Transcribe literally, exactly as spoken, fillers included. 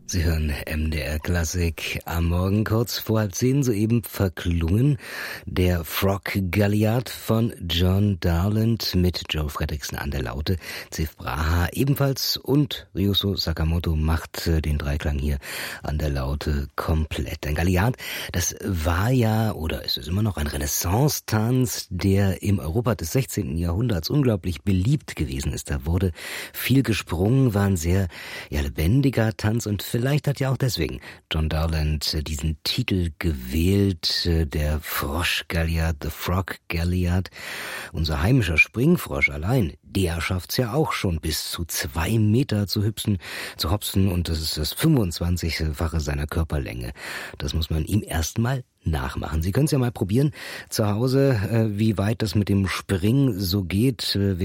Sie hören M D R Klassik am Morgen kurz vor halb zehn, soeben verklungen der Frog Galliard von John Darland mit Joe Fredrickson an der Laute, Ziff Braha ebenfalls und Ryusuke Sakamoto macht den Dreiklang hier an der Laute komplett. Ein Galliard, das war ja oder ist es immer noch ein Renaissance-Tanz, der im Europa des sechzehnten Jahrhunderts unglaublich beliebt gewesen ist. Da wurde viel gesprungen, war ein sehr ja, lebendiger Tanz und vielleicht hat ja auch deswegen John Darland diesen Titel gewählt, der Frosch Galliard, The Frog Galliard. Unser heimischer Springfrosch allein, der schafft's ja auch schon bis zu zwei Meter zu hüpsen, zu hopsen und das ist das fünfundzwanzigfache seiner Körperlänge. Das muss man ihm erstmal nachmachen. Sie können es ja mal probieren zu Hause, wie weit das mit dem Springen so geht.